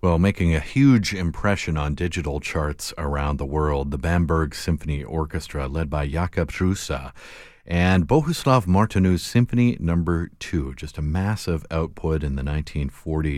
Well, making a huge impression on digital charts around the world, the Bamberg Symphony Orchestra, led by Jakub Hrusa, and Bohuslav Martinu's Symphony Number 2, just a massive output in the 1940s.